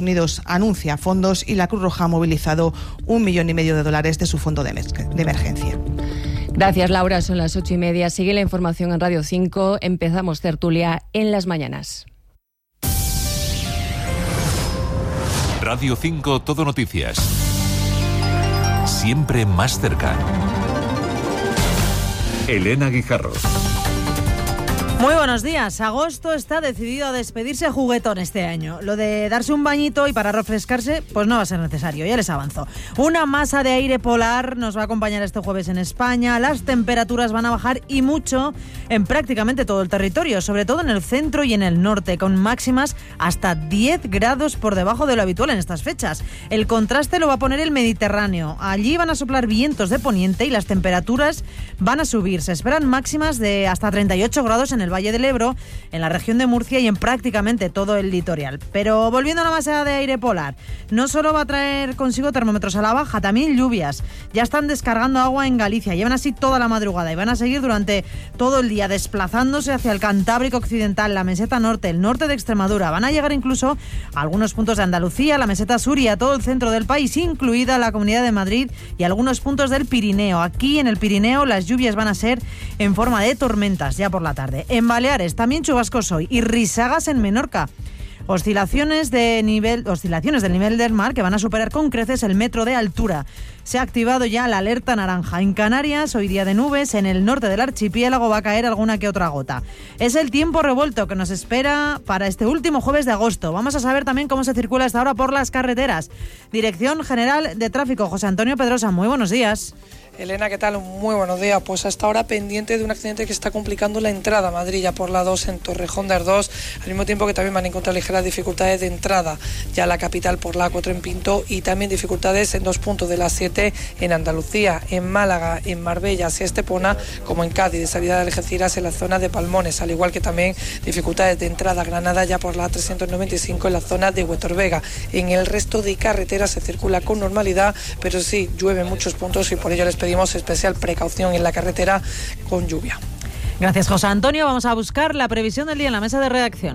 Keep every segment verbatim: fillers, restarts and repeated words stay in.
Unidos anuncia fondos y la Cruz Roja ha movilizado un millón y medio de dólares de su fondo de, de emergencia. Gracias, Laura. Son las ocho y media. Sigue la información en Radio cinco. Empezamos tertulia en las mañanas. Radio cinco Todo Noticias. Siempre más cerca. Elena Guijarro. Muy buenos días. Agosto está decidido a despedirse juguetón este año. Lo de darse un bañito y para refrescarse, pues no va a ser necesario, ya les avanzo. Una masa de aire polar nos va a acompañar este jueves en España. Las temperaturas van a bajar y mucho en prácticamente todo el territorio, sobre todo en el centro y en el norte, con máximas hasta diez grados por debajo de lo habitual en estas fechas. El contraste lo va a poner el Mediterráneo. Allí van a soplar vientos de poniente y las temperaturas van a subir. Se esperan máximas de hasta treinta y ocho grados en el Valle del Ebro, en la región de Murcia y en prácticamente todo el litoral. Pero volviendo a la masa de aire polar, no solo va a traer consigo termómetros a la baja, también lluvias. Ya están descargando agua en Galicia, llevan así toda la madrugada y van a seguir durante todo el día desplazándose hacia el Cantábrico Occidental, la meseta norte, el norte de Extremadura. Van a llegar incluso a algunos puntos de Andalucía, la meseta sur y a todo el centro del país, incluida la Comunidad de Madrid y algunos puntos del Pirineo. Aquí en el Pirineo las lluvias van a ser en forma de tormentas ya por la tarde. En Baleares también chubascos hoy y risagas en Menorca. Oscilaciones, de nivel, oscilaciones del nivel del mar que van a superar con creces el metro de altura. Se ha activado ya la alerta naranja. En Canarias, hoy día de nubes, en el norte del archipiélago va a caer alguna que otra gota. Es el tiempo revuelto que nos espera para este último jueves de agosto. Vamos a saber también cómo se circula esta hora por las carreteras. Dirección General de Tráfico, José Antonio Pedrosa, muy buenos días. Elena, ¿qué tal? Muy buenos días. Pues hasta ahora pendiente de un accidente que está complicando la entrada a Madrid, ya por la dos en Torrejón de Ardós, al mismo tiempo que también van a encontrar ligeras dificultades de entrada ya a la capital por la A cuatro en Pinto y también dificultades en dos puntos de la siete en Andalucía, en Málaga, en Marbella, hacia Estepona, como en Cádiz, de salida de Algeciras en la zona de Palmones, al igual que también dificultades de entrada a Granada ya por la A trescientos noventa y cinco en la zona de Huetor Vega. En el resto de carreteras se circula con normalidad, pero sí, llueve en muchos puntos y por ello les pedimos especial precaución en la carretera con lluvia. Gracias, José Antonio. Vamos a buscar la previsión del día en la mesa de redacción.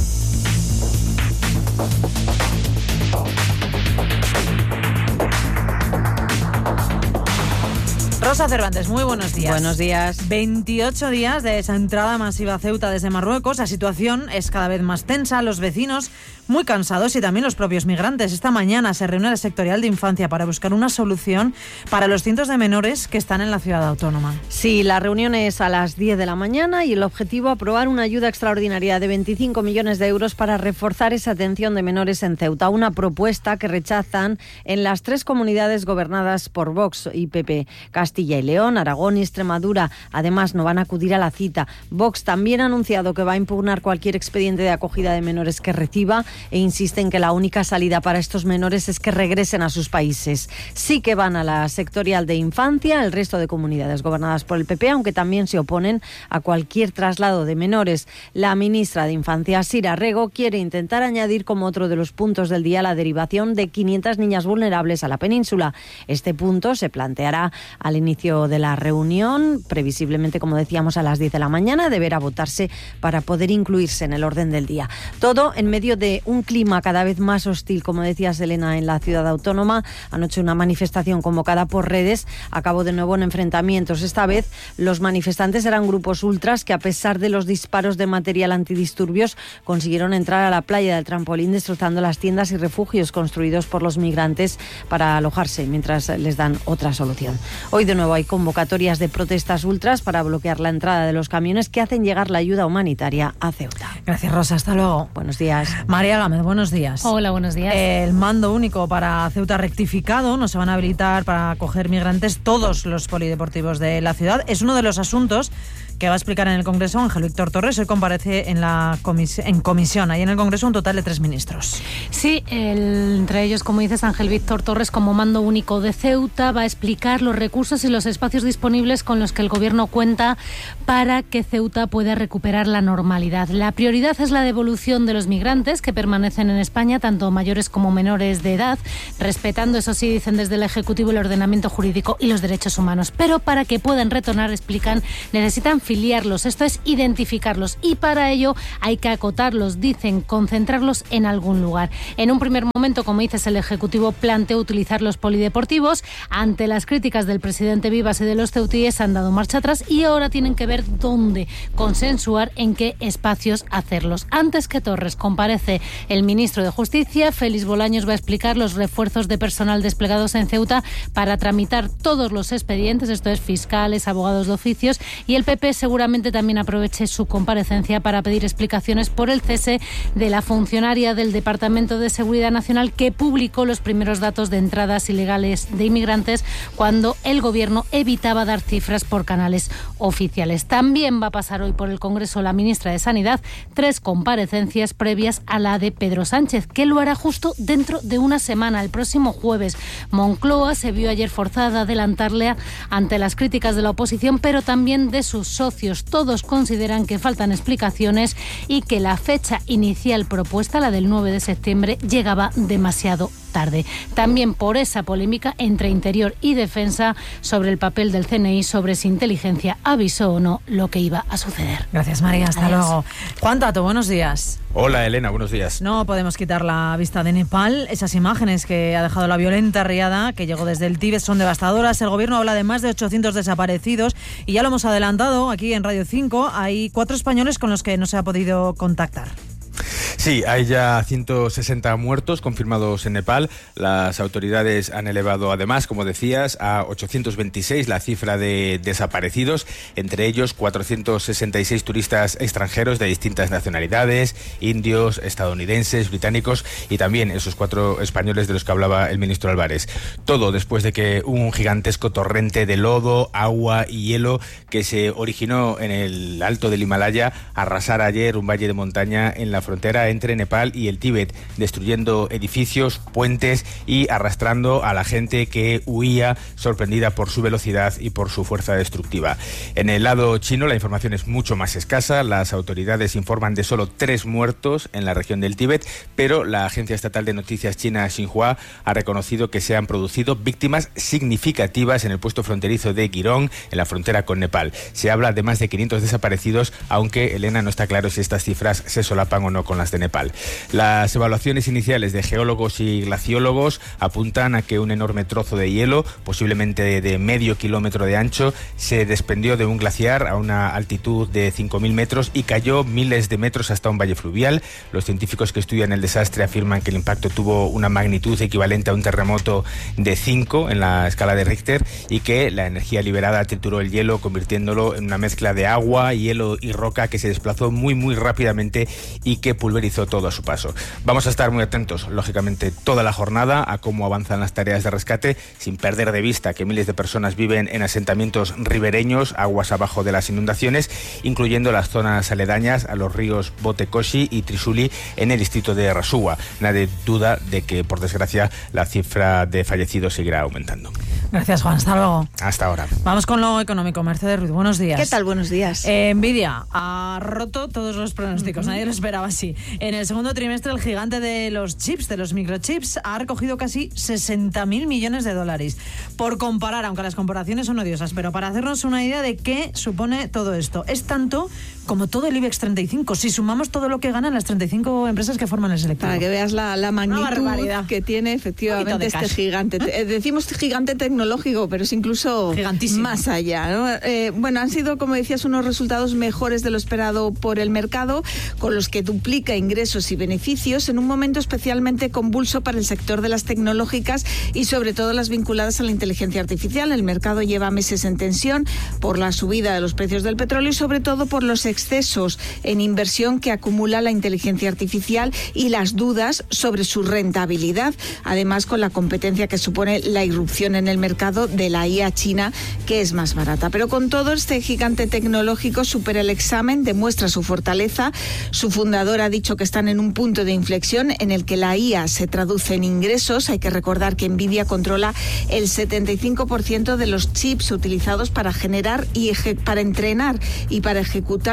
Rosa Cervantes, muy buenos días. Buenos días. veintiocho días de esa entrada masiva a Ceuta desde Marruecos. La situación es cada vez más tensa. Los vecinos muy cansados y también los propios migrantes. Esta mañana se reúne el sectorial de infancia para buscar una solución para los cientos de menores que están en la ciudad autónoma. Sí, la reunión es a las diez de la mañana y el objetivo aprobar una ayuda extraordinaria de veinticinco millones de euros para reforzar esa atención de menores en Ceuta. Una propuesta que rechazan en las tres comunidades gobernadas por Vox y P P. Castilla y León, Aragón y Extremadura. Además, no van a acudir a la cita. Vox también ha anunciado que va a impugnar cualquier expediente de acogida de menores que reciba e insiste en que la única salida para estos menores es que regresen a sus países. Sí que van a la sectorial de infancia, el resto de comunidades gobernadas por el P P, aunque también se oponen a cualquier traslado de menores. La ministra de Infancia, Sira Rego, quiere intentar añadir como otro de los puntos del día la derivación de quinientas niñas vulnerables a la península. Este punto se planteará al inicio de la reunión, previsiblemente, como decíamos, a las diez de la mañana, deberá votarse para poder incluirse en el orden del día. Todo en medio de un clima cada vez más hostil, como decías, Elena, en la ciudad autónoma. Anoche una manifestación convocada por redes acabó de nuevo en enfrentamientos. Esta vez los manifestantes eran grupos ultras que, a pesar de los disparos de material antidisturbios, consiguieron entrar a la playa del Trampolín, destrozando las tiendas y refugios construidos por los migrantes para alojarse mientras les dan otra solución. Hoy de nuevo hay convocatorias de protestas ultras para bloquear la entrada de los camiones que hacen llegar la ayuda humanitaria a Ceuta. Gracias, Rosa. Hasta luego. Buenos días. María Gámez, buenos días. Hola, buenos días. El mando único para Ceuta rectificado. No se van a habilitar para acoger migrantes todos los polideportivos de la ciudad. Es uno de los asuntos que va a explicar en el Congreso Ángel Víctor Torres. Hoy comparece en la comis- en comisión. Hay en el Congreso un total de tres ministros. Sí, el, entre ellos, como dices, Ángel Víctor Torres, como mando único de Ceuta, va a explicar los recursos y los espacios disponibles con los que el Gobierno cuenta para que Ceuta pueda recuperar la normalidad. La prioridad es la devolución de los migrantes que permanecen en España, tanto mayores como menores de edad, respetando, eso sí, dicen desde el Ejecutivo, el ordenamiento jurídico y los derechos humanos. Pero para que puedan retornar, explican, necesitan afiliarlos, esto es identificarlos, y para ello hay que acotarlos, dicen, concentrarlos en algún lugar. En un primer momento, como dices, el Ejecutivo planteó utilizar los polideportivos. Ante las críticas del presidente Vivas y de los ceutíes han dado marcha atrás y ahora tienen que ver dónde consensuar, en qué espacios hacerlos. Antes que Torres comparece el ministro de Justicia, Félix Bolaños va a explicar los refuerzos de personal desplegados en Ceuta para tramitar todos los expedientes, esto es fiscales, abogados de oficios, y el P P seguramente también aproveche su comparecencia para pedir explicaciones por el cese de la funcionaria del Departamento de Seguridad Nacional que publicó los primeros datos de entradas ilegales de inmigrantes cuando el Gobierno evitaba dar cifras por canales oficiales. También va a pasar hoy por el Congreso la ministra de Sanidad, tres comparecencias previas a la de Pedro Sánchez, que lo hará justo dentro de una semana, el próximo jueves. Moncloa se vio ayer forzada a adelantarle ante las críticas de la oposición, pero también de sus socios. Todos consideran que faltan explicaciones y que la fecha inicial propuesta, la del nueve de septiembre, llegaba demasiado tarde. También por esa polémica entre Interior y Defensa sobre el papel del C N I sobre si inteligencia avisó o no lo que iba a suceder. Gracias, María. Hasta Adiós. luego. Juan Tato, buenos días. Hola, Elena, buenos días. No podemos quitar la vista de Nepal. Esas imágenes que ha dejado la violenta riada que llegó desde el Tíbet son devastadoras. El gobierno habla de más de ochocientos desaparecidos y ya lo hemos adelantado aquí en Radio cinco. Hay cuatro españoles con los que no se ha podido contactar. Sí, hay ya ciento sesenta muertos confirmados en Nepal. Las autoridades han elevado además, como decías, a ochocientos veintiséis la cifra de desaparecidos, entre ellos cuatrocientos sesenta y seis turistas extranjeros de distintas nacionalidades, indios, estadounidenses, británicos y también esos cuatro españoles de los que hablaba el ministro Álvarez. Todo después de que un gigantesco torrente de lodo, agua y hielo que se originó en el alto del Himalaya arrasara ayer un valle de montaña en la frontera entre Nepal y el Tíbet, destruyendo edificios, puentes y arrastrando a la gente que huía sorprendida por su velocidad y por su fuerza destructiva. En el lado chino la información es mucho más escasa. Las autoridades informan de solo tres muertos en la región del Tíbet, pero la agencia estatal de noticias china Xinhua ha reconocido que se han producido víctimas significativas en el puesto fronterizo de Girong, en la frontera con Nepal. Se habla de más de quinientos desaparecidos, aunque, Elena, no está claro si estas cifras se solapan o no con las de Nepal. Las evaluaciones iniciales de geólogos y glaciólogos apuntan a que un enorme trozo de hielo, posiblemente de, de medio kilómetro de ancho, se desprendió de un glaciar a una altitud de cinco mil metros y cayó miles de metros hasta un valle fluvial. Los científicos que estudian el desastre afirman que el impacto tuvo una magnitud equivalente a un terremoto de cinco en la escala de Richter y que la energía liberada trituró el hielo, convirtiéndolo en una mezcla de agua, hielo y roca que se desplazó muy muy rápidamente y que pulverizó todo a su paso. Vamos a estar muy atentos, lógicamente, toda la jornada a cómo avanzan las tareas de rescate, sin perder de vista que miles de personas viven en asentamientos ribereños, aguas abajo de las inundaciones, incluyendo las zonas aledañas a los ríos Botekoshi y Trisuli en el distrito de Rasuwa. Nadie duda de que, por desgracia, la cifra de fallecidos seguirá aumentando. Gracias, Juan. Hasta luego. Hasta ahora. Vamos con lo económico. Mercedes Ruiz, buenos días. ¿Qué tal? Buenos días. Eh, Nvidia ha roto todos los pronósticos. Nadie lo esperaba así. En el segundo trimestre, el gigante de los chips, de los microchips, ha recogido casi sesenta mil millones de dólares. Por comparar, aunque las comparaciones son odiosas, pero para hacernos una idea de qué supone todo esto. Es tanto como todo el IBEX treinta y cinco, si sumamos todo lo que ganan las treinta y cinco empresas que forman el selectivo. Para que veas la, la magnitud que tiene efectivamente este cash. gigante. ¿Eh? Decimos gigante tecnológico, pero es incluso más allá, ¿no? Eh, bueno, han sido, como decías, unos resultados mejores de lo esperado por el mercado, con los que duplica ingresos y beneficios en un momento especialmente convulso para el sector de las tecnológicas y sobre todo las vinculadas a la inteligencia artificial. El mercado lleva meses en tensión por la subida de los precios del petróleo y sobre todo por los excesos en inversión que acumula la inteligencia artificial y las dudas sobre su rentabilidad, además con la competencia que supone la irrupción en el mercado de la I A china, que es más barata. Pero con todo, este gigante tecnológico supera el examen, demuestra su fortaleza. Su fundador ha dicho que están en un punto de inflexión en el que la I A se traduce en ingresos. Hay que recordar que Nvidia controla el setenta y cinco por ciento de los chips utilizados para generar y eje- para entrenar y para ejecutar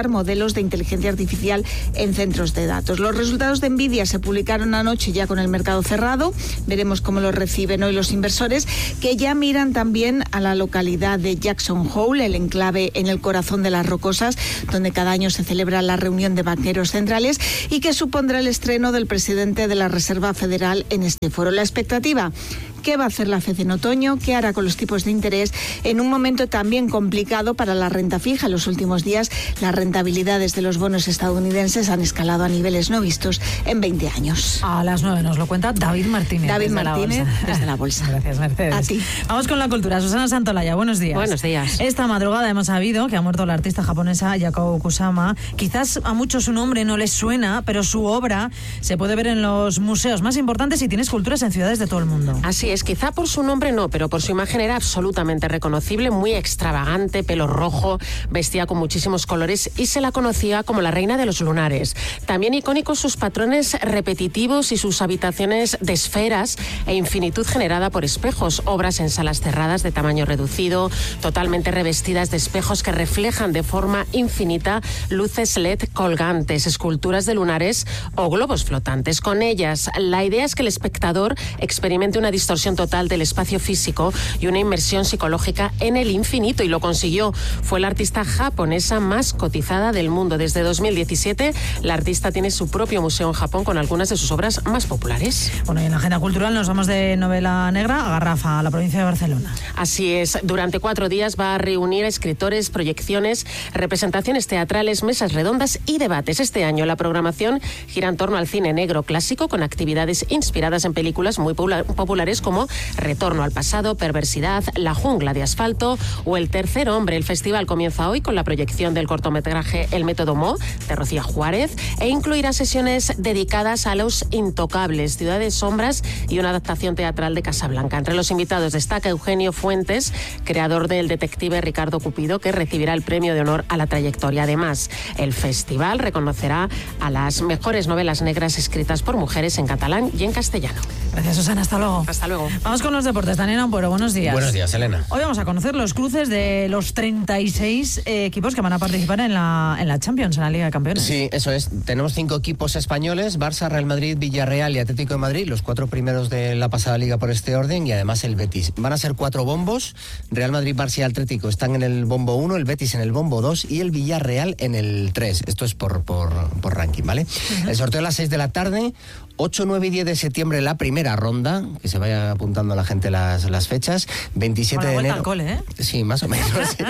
usar modelos de inteligencia artificial en centros de datos. Los resultados de Nvidia se publicaron anoche ya con el mercado cerrado. Veremos cómo los reciben hoy los inversores, que ya miran también a la localidad de Jackson Hole, el enclave en el corazón de las Rocosas, donde cada año se celebra la reunión de banqueros centrales y que supondrá el estreno del presidente de la Reserva Federal en este foro. La expectativa: ¿qué va a hacer la Fed en otoño? ¿Qué hará con los tipos de interés en un momento también complicado para la renta fija? En los últimos días, las rentabilidades de los bonos estadounidenses han escalado a niveles no vistos en veinte años. A las nueve nos lo cuenta David Martínez. David desde Martínez, la desde la bolsa. Gracias, Mercedes. A ti. Vamos con la cultura. Susana Santolaya, buenos días. Buenos días. Esta madrugada hemos sabido que ha muerto la artista japonesa Yoko Kusama. Quizás a muchos su nombre no les suena, pero su obra se puede ver en los museos más importantes y tiene esculturas en ciudades de todo el mundo. Así es, quizá por su nombre no, pero por su imagen era absolutamente reconocible, muy extravagante, pelo rojo, vestía con muchísimos colores y se la conocía como la reina de los lunares. También icónicos sus patrones repetitivos y sus habitaciones de esferas e infinitud generada por espejos, obras en salas cerradas de tamaño reducido, totalmente revestidas de espejos que reflejan de forma infinita luces L E D colgantes, esculturas de lunares o globos flotantes. Con ellas, la idea es que el espectador experimente una distorsión total del espacio físico y una inmersión psicológica en el infinito, y lo consiguió. Fue la artista japonesa más cotizada del mundo. Desde dos mil diecisiete, la artista tiene su propio museo en Japón con algunas de sus obras más populares. Bueno, y en la agenda cultural nos vamos de novela negra a Garrafa, a la provincia de Barcelona. Así es, durante cuatro días va a reunir a escritores, proyecciones, representaciones teatrales, mesas redondas y debates. Este año la programación gira en torno al cine negro clásico, con actividades inspiradas en películas muy populares como Retorno al pasado, Perversidad, La jungla de asfalto o El tercer hombre. El festival comienza hoy con la proyección del cortometraje El método Mo, de Rocía Juárez, e incluirá sesiones dedicadas a Los intocables, Ciudad de sombras y una adaptación teatral de Casablanca. Entre los invitados destaca Eugenio Fuentes, creador del detective Ricardo Cupido, que recibirá el premio de honor a la trayectoria. Además, el festival reconocerá a las mejores novelas negras escritas por mujeres en catalán y en castellano. Gracias, Susana. Hasta luego. Hasta luego. Vamos con los deportes. Daniel Ampuero, buenos días. Buenos días, Elena. Hoy vamos a conocer los cruces de los treinta y seis eh, equipos que van a participar en la, en la Champions, en la Liga de Campeones. Sí, eso es. Tenemos cinco equipos españoles: Barça, Real Madrid, Villarreal y Atlético de Madrid, los cuatro primeros de la pasada Liga por este orden, y además el Betis. Van a ser cuatro bombos. Real Madrid, Barça y Atlético están en el bombo uno, el Betis en el bombo dos y el Villarreal en el tres. Esto es por, por, por ranking, ¿vale? Uh-huh. El sorteo a las seis de la tarde. ocho, nueve y diez de septiembre la primera ronda, que se vaya apuntando la gente las, las fechas. veintisiete de enero. Al cole, ¿eh? Sí, más o menos.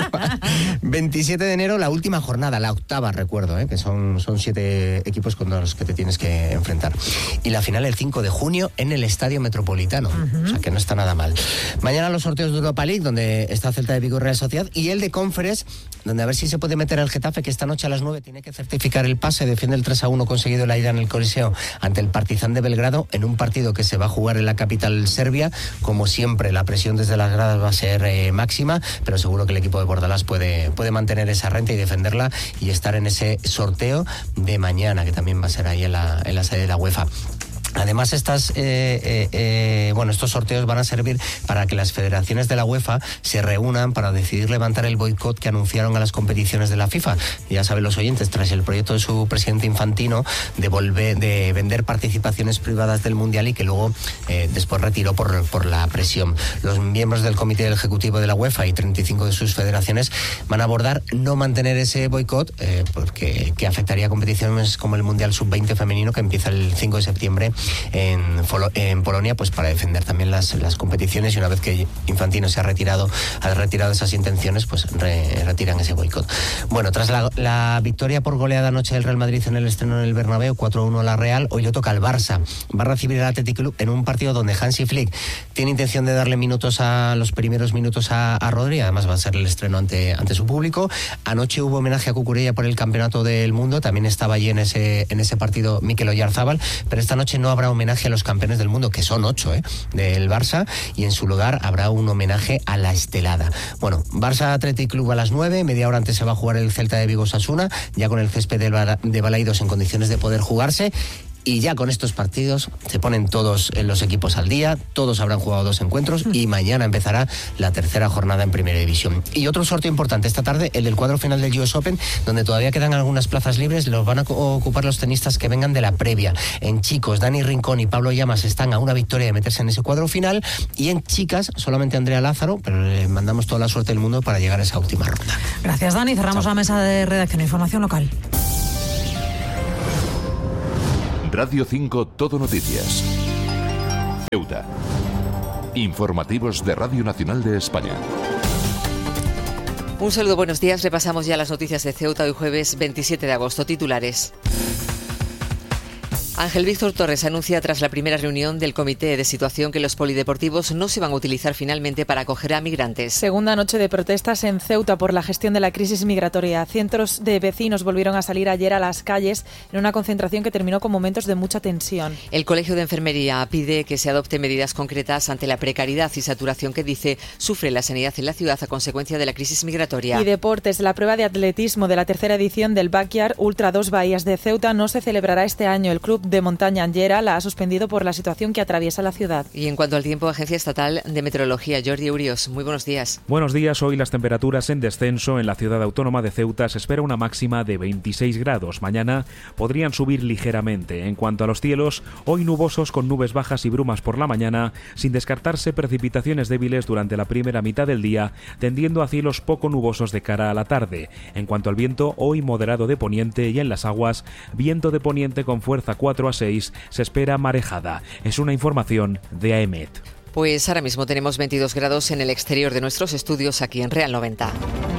veintisiete de enero la última jornada, la octava, recuerdo, ¿eh? que son, son siete equipos con los que te tienes que enfrentar. Y la final el cinco de junio en el Estadio Metropolitano, uh-huh. o sea que no está nada mal. Mañana los sorteos de Europa League, donde está Celta de Vigo y Real Sociedad, y el de Conference, donde a ver si se puede meter al Getafe, que esta noche a las nueve tiene que certificar el pase, defiende el tres a uno conseguido la ida en el Coliseo ante el Partizan de Belgrado, en un partido que se va a jugar en la capital serbia. Como siempre, la presión desde las gradas va a ser eh, máxima, pero seguro que el equipo de Bordalás puede, puede mantener esa renta y defenderla y estar en ese sorteo de mañana, que también va a ser ahí en la, en la sede de la UEFA. Además, estas, eh, eh, eh, bueno, estos sorteos van a servir para que las federaciones de la UEFA se reúnan para decidir levantar el boicot que anunciaron a las competiciones de la FIFA. Ya saben los oyentes, tras el proyecto de su presidente Infantino de volver, de vender participaciones privadas del Mundial, y que luego eh, después retiró por, por la presión. Los miembros del Comité del Ejecutivo de la UEFA y treinta y cinco de sus federaciones van a abordar no mantener ese boicot, eh, porque que afectaría a competiciones como el Mundial sub veinte femenino, que empieza el cinco de septiembre En, en Polonia, pues para defender también las, las competiciones, y una vez que Infantino se ha retirado, ha retirado esas intenciones, pues re, retiran ese boicot. Bueno, tras la, la victoria por goleada anoche del Real Madrid en el estreno en el Bernabéu, cuatro a uno a la Real, hoy le toca al Barça. Va a recibir al Athletic Club en un partido donde Hansi Flick tiene intención de darle minutos a los primeros minutos a, a Rodri, además va a ser el estreno ante, ante su público. Anoche hubo homenaje a Cucurella por el Campeonato del Mundo, también estaba allí en ese, en ese partido Mikel Oyarzábal, pero esta noche no habrá homenaje a los campeones del mundo, que son ocho, ¿eh? del Barça, y en su lugar habrá un homenaje a la Estelada. Bueno, Barça Athletic Club a las nueve, media hora antes se va a jugar el Celta de Vigo Osasuna, ya con el césped de Balaidos en condiciones de poder jugarse. y ya con estos partidos se ponen todos los equipos al día, todos habrán jugado dos encuentros y mañana empezará la tercera jornada en Primera División. Y otro sorteo importante esta tarde, el del cuadro final del U S Open, donde todavía quedan algunas plazas libres, los van a ocupar los tenistas que vengan de la previa. En chicos, Dani Rincón y Pablo Llamas están a una victoria de meterse en ese cuadro final, y en chicas, solamente Andrea Lázaro, pero le mandamos toda la suerte del mundo para llegar a esa última ronda. Gracias, Dani. Cerramos Chao. La mesa de redacción e información local. Radio cinco Todo Noticias. Ceuta. Informativos de Radio Nacional de España. Un saludo, buenos días. Repasamos ya las noticias de Ceuta hoy jueves veintisiete de agosto. Titulares. Ángel Víctor Torres anuncia tras la primera reunión del Comité de Situación que los polideportivos no se van a utilizar finalmente para acoger a migrantes. Segunda noche de protestas en Ceuta por la gestión de la crisis migratoria. Cientos de vecinos volvieron a salir ayer a las calles en una concentración que terminó con momentos de mucha tensión. El Colegio de Enfermería pide que se adopten medidas concretas ante la precariedad y saturación que dice sufre la sanidad en la ciudad a consecuencia de la crisis migratoria. Y deportes. La prueba de atletismo de la tercera edición del Backyard Ultra dos Bahías de Ceuta no se celebrará este año. El club de montaña Angera la ha suspendido por la situación que atraviesa la ciudad. Y en cuanto al tiempo, Agencia Estatal de Meteorología, Jordi Urios, muy buenos días. Buenos días. Hoy las temperaturas en descenso en la ciudad autónoma de Ceuta. Se espera una máxima de veintiséis grados. Mañana podrían subir ligeramente. En cuanto a los cielos, hoy nubosos con nubes bajas y brumas por la mañana, sin descartarse precipitaciones débiles durante la primera mitad del día, tendiendo a cielos poco nubosos de cara a la tarde. En cuanto al viento, hoy moderado de poniente, y en las aguas, viento de poniente con fuerza cuatro a seis, se espera marejada. Es una información de AEMET. Pues ahora mismo tenemos veintidós grados en el exterior de nuestros estudios aquí en Real noventa.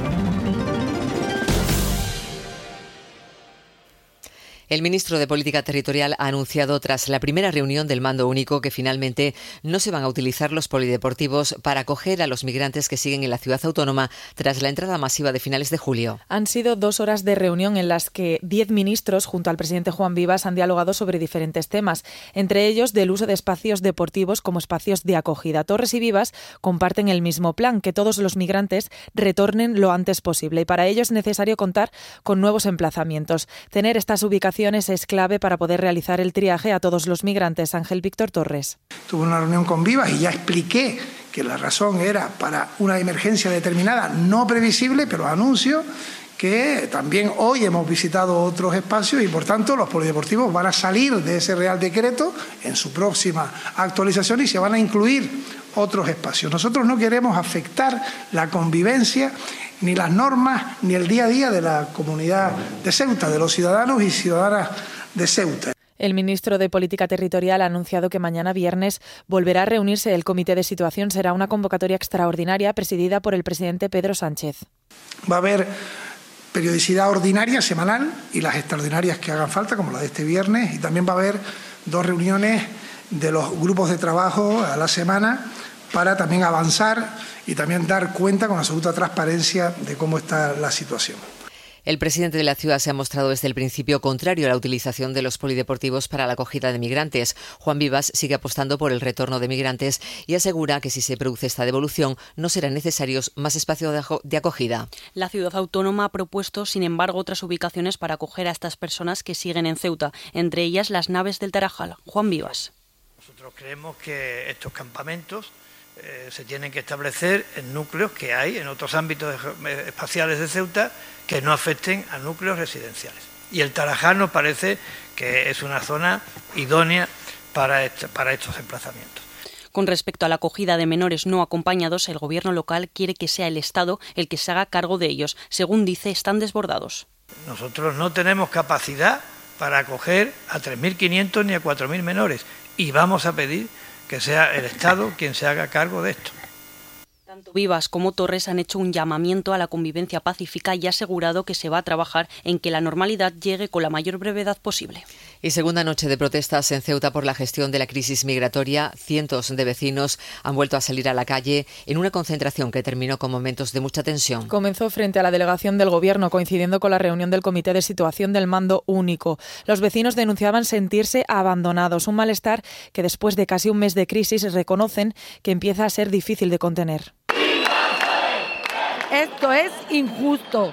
El ministro de Política Territorial ha anunciado tras la primera reunión del Mando Único que finalmente no se van a utilizar los polideportivos para acoger a los migrantes que siguen en la ciudad autónoma tras la entrada masiva de finales de julio. Han sido dos horas de reunión en las que diez ministros, junto al presidente Juan Vivas, han dialogado sobre diferentes temas, entre ellos del uso de espacios deportivos como espacios de acogida. Torres y Vivas comparten el mismo plan, que todos los migrantes retornen lo antes posible, y para ello es necesario contar con nuevos emplazamientos. Tener estas ubicaciones es clave para poder realizar el triaje a todos los migrantes. Ángel Víctor Torres. Tuve una reunión con Vivas y ya expliqué que la razón era para una emergencia determinada, no previsible, pero anuncio que también hoy hemos visitado otros espacios y, por tanto, los polideportivos van a salir de ese Real Decreto en su próxima actualización y se van a incluir otros espacios. Nosotros no queremos afectar la convivencia, ni las normas, ni el día a día de la comunidad de Ceuta, de los ciudadanos y ciudadanas de Ceuta. El ministro de Política Territorial ha anunciado que mañana viernes volverá a reunirse el Comité de Situación. Será una convocatoria extraordinaria presidida por el presidente Pedro Sánchez. Va a haber periodicidad ordinaria semanal y las extraordinarias que hagan falta, como la de este viernes, y también va a haber dos reuniones de los grupos de trabajo a la semana para también avanzar y también dar cuenta con absoluta transparencia de cómo está la situación. El presidente de la ciudad se ha mostrado desde el principio contrario a la utilización de los polideportivos para la acogida de migrantes. Juan Vivas sigue apostando por el retorno de migrantes y asegura que si se produce esta devolución no serán necesarios más espacios de acogida. La ciudad autónoma ha propuesto, sin embargo, otras ubicaciones para acoger a estas personas que siguen en Ceuta, entre ellas las naves del Tarajal. Juan Vivas. Nosotros creemos que estos campamentos eh, se tienen que establecer en núcleos que hay en otros ámbitos espaciales de Ceuta que no afecten a núcleos residenciales. Y el Tarajal nos parece que es una zona idónea para, este, para estos emplazamientos. Con respecto a la acogida de menores no acompañados, el gobierno local quiere que sea el Estado el que se haga cargo de ellos. Según dice, están desbordados. Nosotros no tenemos capacidad para acoger a tres mil quinientos ni a cuatro mil menores y vamos a pedir que sea el Estado quien se haga cargo de esto. Tanto Vivas como Torres han hecho un llamamiento a la convivencia pacífica y asegurado que se va a trabajar en que la normalidad llegue con la mayor brevedad posible. Y segunda noche de protestas en Ceuta por la gestión de la crisis migratoria. Cientos de vecinos han vuelto a salir a la calle en una concentración que terminó con momentos de mucha tensión. Comenzó frente a la delegación del Gobierno, coincidiendo con la reunión del Comité de Situación del Mando Único. Los vecinos denunciaban sentirse abandonados, un malestar que después de casi un mes de crisis reconocen que empieza a ser difícil de contener. Esto es injusto.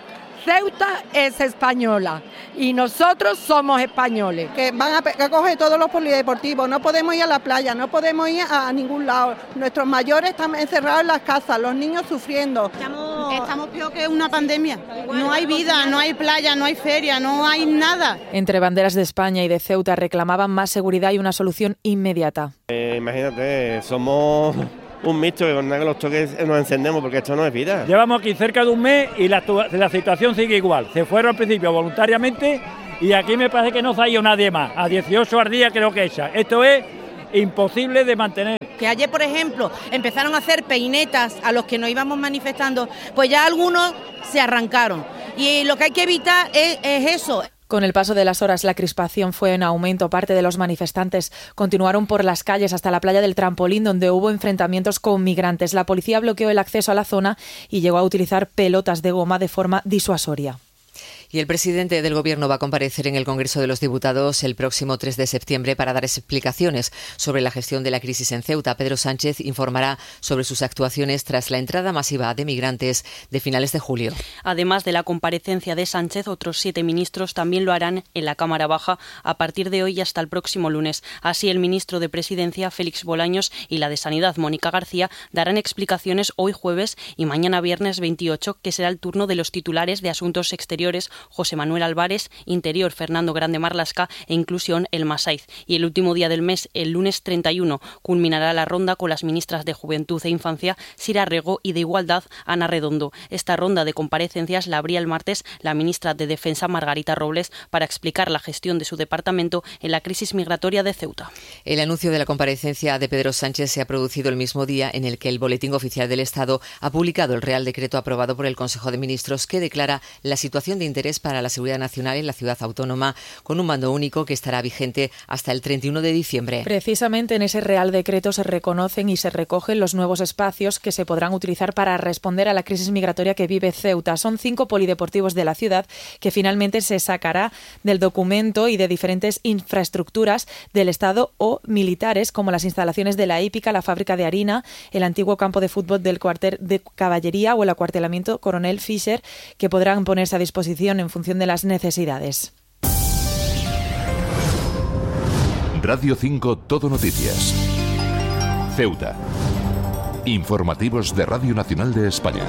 Ceuta es española y nosotros somos españoles. Que van a, a coger todos los polideportivos, no podemos ir a la playa, no podemos ir a, a ningún lado. Nuestros mayores están encerrados en las casas, los niños sufriendo. Estamos, estamos peor que una pandemia. No hay vida, no hay playa, no hay feria, no hay nada. Entre banderas de España y de Ceuta reclamaban más seguridad y una solución inmediata. Eh, imagínate, somos un mixto que con nada que los toques nos encendemos porque esto no es vida. Llevamos aquí cerca de un mes y la, la situación sigue igual. Se fueron al principio voluntariamente y aquí me parece que no se ha ido nadie más. A dieciocho al día creo que echa. Esto es imposible de mantener. Que ayer, por ejemplo, empezaron a hacer peinetas a los que nos íbamos manifestando, pues ya algunos se arrancaron. Y lo que hay que evitar es, es eso. Con el paso de las horas, la crispación fue en aumento. Parte de los manifestantes continuaron por las calles hasta la playa del Trampolín, donde hubo enfrentamientos con migrantes. La policía bloqueó el acceso a la zona y llegó a utilizar pelotas de goma de forma disuasoria. Y el presidente del Gobierno va a comparecer en el Congreso de los Diputados el próximo tres de septiembre para dar explicaciones sobre la gestión de la crisis en Ceuta. Pedro Sánchez informará sobre sus actuaciones tras la entrada masiva de migrantes de finales de julio. Además de la comparecencia de Sánchez, otros siete ministros también lo harán en la Cámara Baja a partir de hoy hasta el próximo lunes. Así, el ministro de Presidencia, Félix Bolaños, y la de Sanidad, Mónica García, darán explicaciones hoy jueves y mañana viernes veintiocho, que será el turno de los titulares de Asuntos Exteriores, José Manuel Álvarez, Interior, Fernando Grande Marlasca e Inclusión, Elma Saiz. Y el último día del mes, el lunes treinta y uno, culminará la ronda con las ministras de Juventud e Infancia, Sira Rego, y de Igualdad, Ana Redondo. Esta ronda de comparecencias la abría el martes la ministra de Defensa, Margarita Robles, para explicar la gestión de su departamento en la crisis migratoria de Ceuta. El anuncio de la comparecencia de Pedro Sánchez se ha producido el mismo día en el que el Boletín Oficial del Estado ha publicado el Real Decreto aprobado por el Consejo de Ministros que declara la situación de interés para la seguridad nacional en la ciudad autónoma, con un mando único que estará vigente hasta el treinta y uno de diciembre. Precisamente en ese Real Decreto se reconocen y se recogen los nuevos espacios que se podrán utilizar para responder a la crisis migratoria que vive Ceuta. Son cinco polideportivos de la ciudad que finalmente se sacará del documento y de diferentes infraestructuras del Estado o militares, como las instalaciones de la hípica, la fábrica de harina, el antiguo campo de fútbol del cuartel de caballería o el acuartelamiento Coronel Fischer, que podrán ponerse a disposición en función de las necesidades. Radio cinco Todo Noticias. Ceuta. Informativos de Radio Nacional de España.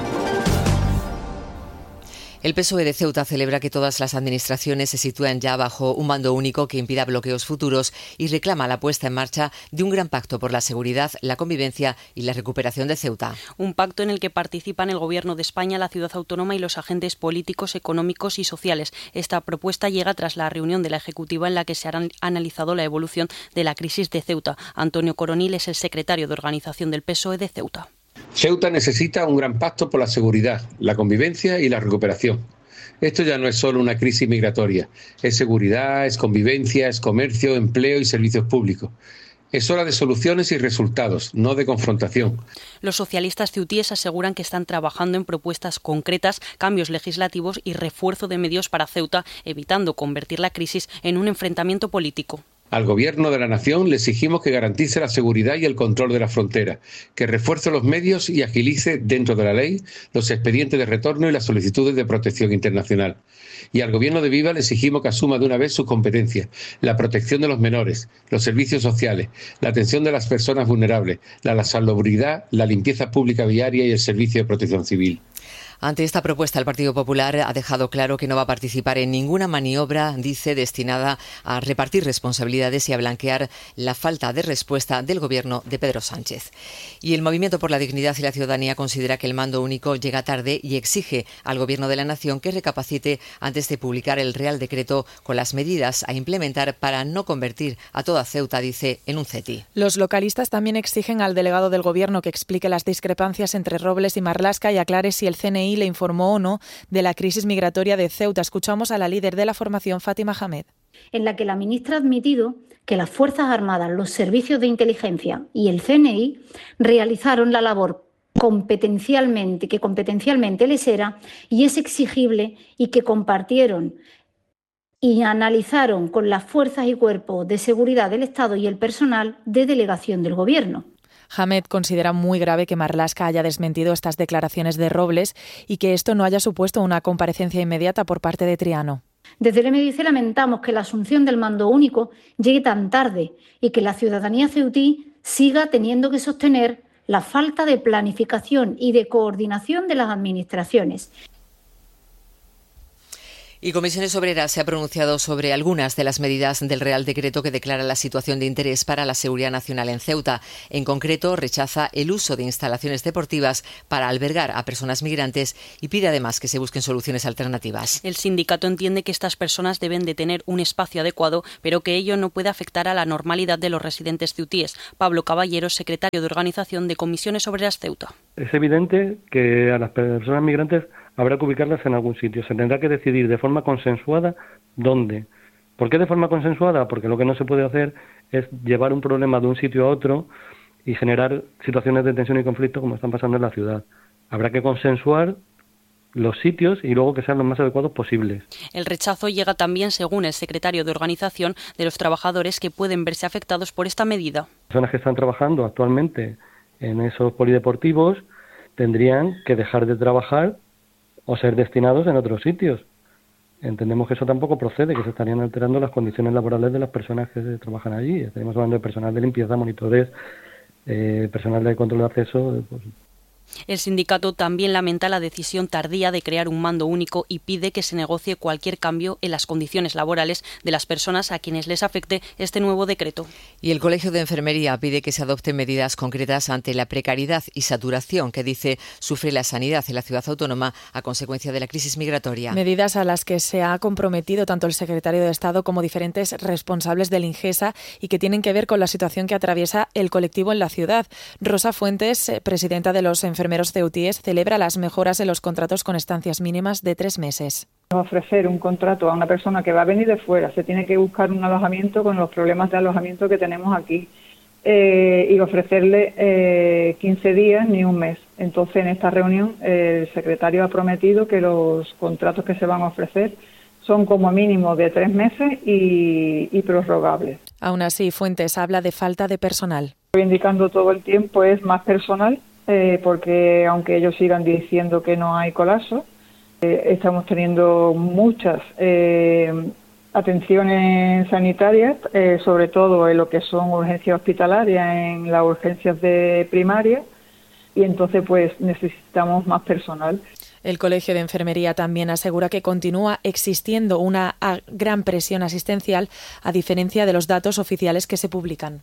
El P S O E de Ceuta celebra que todas las administraciones se sitúan ya bajo un mando único que impida bloqueos futuros y reclama la puesta en marcha de un gran pacto por la seguridad, la convivencia y la recuperación de Ceuta. Un pacto en el que participan el Gobierno de España, la ciudad autónoma y los agentes políticos, económicos y sociales. Esta propuesta llega tras la reunión de la Ejecutiva en la que se ha analizado la evolución de la crisis de Ceuta. Antonio Coronil es el secretario de organización del P S O E de Ceuta. Ceuta necesita un gran pacto por la seguridad, la convivencia y la recuperación. Esto ya no es solo una crisis migratoria, es seguridad, es convivencia, es comercio, empleo y servicios públicos. Es hora de soluciones y resultados, no de confrontación. Los socialistas ceutíes aseguran que están trabajando en propuestas concretas, cambios legislativos y refuerzo de medios para Ceuta, evitando convertir la crisis en un enfrentamiento político. Al Gobierno de la Nación le exigimos que garantice la seguridad y el control de la frontera, que refuerce los medios y agilice, dentro de la ley, los expedientes de retorno y las solicitudes de protección internacional. Y al Gobierno de Viva le exigimos que asuma de una vez sus competencias, la protección de los menores, los servicios sociales, la atención de las personas vulnerables, la salubridad, la limpieza pública viaria y el servicio de protección civil. Ante esta propuesta, el Partido Popular ha dejado claro que no va a participar en ninguna maniobra, dice, destinada a repartir responsabilidades y a blanquear la falta de respuesta del Gobierno de Pedro Sánchez. Y el Movimiento por la Dignidad y la Ciudadanía considera que el mando único llega tarde y exige al Gobierno de la Nación que recapacite antes de publicar el Real Decreto con las medidas a implementar para no convertir a toda Ceuta, dice, en un C E T I. Los localistas también exigen al delegado del Gobierno que explique las discrepancias entre Robles y Marlaska y aclare si el C N I le informó o no de la crisis migratoria de Ceuta. Escuchamos a la líder de la formación, Fátima Hamed. En la que la ministra ha admitido que las Fuerzas Armadas, los servicios de inteligencia y el C N I realizaron la labor competencialmente, que competencialmente les era y es exigible, y que compartieron y analizaron con las fuerzas y cuerpos de seguridad del Estado y el personal de delegación del Gobierno. Hamed considera muy grave que Marlaska haya desmentido estas declaraciones de Robles y que esto no haya supuesto una comparecencia inmediata por parte de Triano. Desde el M D I C lamentamos que la asunción del mando único llegue tan tarde y que la ciudadanía ceutí siga teniendo que sostener la falta de planificación y de coordinación de las administraciones. Y Comisiones Obreras se ha pronunciado sobre algunas de las medidas del Real Decreto que declara la situación de interés para la seguridad nacional en Ceuta. En concreto, rechaza el uso de instalaciones deportivas para albergar a personas migrantes y pide además que se busquen soluciones alternativas. El sindicato entiende que estas personas deben de tener un espacio adecuado, pero que ello no puede afectar a la normalidad de los residentes ceutíes. Pablo Caballero, secretario de Organización de Comisiones Obreras Ceuta. Es evidente que a las personas migrantes habrá que ubicarlas en algún sitio. Se tendrá que decidir de forma consensuada dónde. ¿Por qué de forma consensuada? Porque lo que no se puede hacer es llevar un problema de un sitio a otro y generar situaciones de tensión y conflicto como están pasando en la ciudad. Habrá que consensuar los sitios y luego que sean los más adecuados posibles. El rechazo llega también, según el secretario de Organización, de los trabajadores que pueden verse afectados por esta medida. Las personas que están trabajando actualmente en esos polideportivos tendrían que dejar de trabajar o ser destinados en otros sitios. Entendemos que eso tampoco procede, que se estarían alterando las condiciones laborales de las personas que trabajan allí. Estaríamos hablando de personal de limpieza, monitores, eh, personal de control de acceso. Pues. El sindicato también lamenta la decisión tardía de crear un mando único y pide que se negocie cualquier cambio en las condiciones laborales de las personas a quienes les afecte este nuevo decreto. Y el Colegio de Enfermería pide que se adopten medidas concretas ante la precariedad y saturación que dice sufre la sanidad en la ciudad autónoma a consecuencia de la crisis migratoria. Medidas a las que se ha comprometido tanto el secretario de Estado como diferentes responsables del INGESA y que tienen que ver con la situación que atraviesa el colectivo en la ciudad. Rosa Fuentes, presidenta de los enfermeros ceutíes, celebra las mejoras en los contratos con estancias mínimas de tres meses. Ofrecer un contrato a una persona que va a venir de fuera, se tiene que buscar un alojamiento con los problemas de alojamiento que tenemos aquí eh, y ofrecerle eh, quince días ni un mes. Entonces, en esta reunión eh, el secretario ha prometido que los contratos que se van a ofrecer son como mínimo de tres meses y, y prorrogables. Aún así, Fuentes habla de falta de personal. Estoy indicando todo el tiempo es más personal. Eh, porque aunque ellos sigan diciendo que no hay colapso, eh, estamos teniendo muchas eh, atenciones sanitarias, eh, sobre todo en lo que son urgencias hospitalarias, en las urgencias de primaria, y entonces pues necesitamos más personal. El Colegio de Enfermería también asegura que continúa existiendo una gran presión asistencial, a diferencia de los datos oficiales que se publican.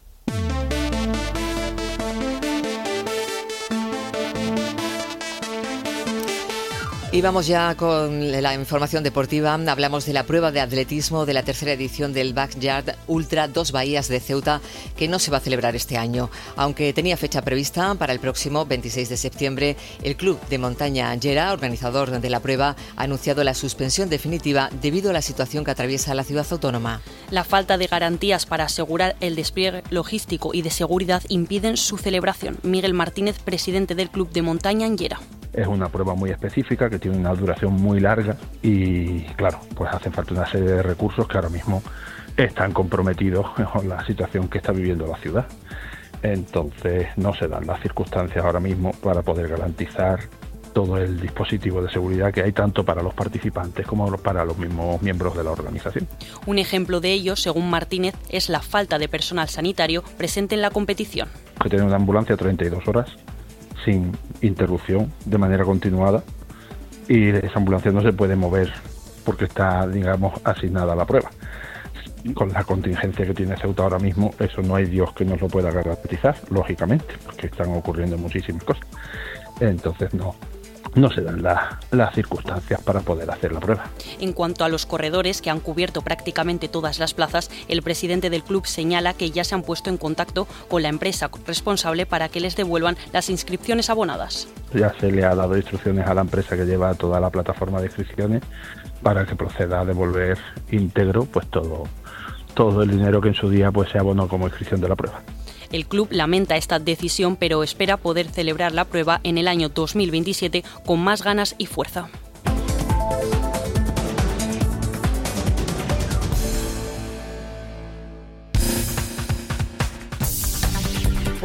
Y vamos ya con la información deportiva. Hablamos de la prueba de atletismo de la tercera edición del Backyard Ultra Dos Bahías de Ceuta, que no se va a celebrar este año. Aunque tenía fecha prevista para el próximo veintiséis de septiembre, el Club de Montaña Llera, organizador de la prueba, ha anunciado la suspensión definitiva debido a la situación que atraviesa la ciudad autónoma. La falta de garantías para asegurar el despliegue logístico y de seguridad impiden su celebración. Miguel Martínez, presidente del Club de Montaña Llera. Es una prueba muy específica que tiene una duración muy larga y, claro, pues hace falta una serie de recursos que ahora mismo están comprometidos con la situación que está viviendo la ciudad. Entonces no se dan las circunstancias ahora mismo para poder garantizar todo el dispositivo de seguridad que hay tanto para los participantes como para los mismos miembros de la organización. Un ejemplo de ello, según Martínez, es la falta de personal sanitario presente en la competición. Que tiene una ambulancia treinta y dos horas sin interrupción, de manera continuada, y esa ambulancia no se puede mover porque está, digamos, asignada a la prueba. Con la contingencia que tiene Ceuta ahora mismo, eso no hay Dios que nos lo pueda garantizar, lógicamente, porque están ocurriendo muchísimas cosas. Entonces no, no se dan la, las circunstancias para poder hacer la prueba. En cuanto a los corredores, que han cubierto prácticamente todas las plazas, el presidente del club señala que ya se han puesto en contacto con la empresa responsable para que les devuelvan las inscripciones abonadas. Ya se le ha dado instrucciones a la empresa que lleva toda la plataforma de inscripciones para que proceda a devolver íntegro pues todo, todo el dinero que en su día pues se abonó como inscripción de la prueba. El club lamenta esta decisión, pero espera poder celebrar la prueba en el año dos mil veintisiete con más ganas y fuerza.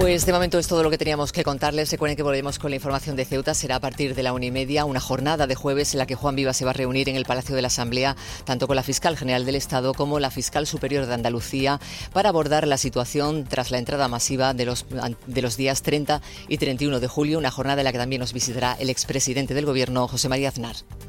Pues de momento es todo lo que teníamos que contarles. Recuerden que volvemos con la información de Ceuta. Será a partir de la una y media, una jornada de jueves en la que Juan Vivas se va a reunir en el Palacio de la Asamblea, tanto con la Fiscal General del Estado como la Fiscal Superior de Andalucía, para abordar la situación tras la entrada masiva de los, de los días treinta y treinta y uno de julio, una jornada en la que también nos visitará el expresidente del Gobierno, José María Aznar.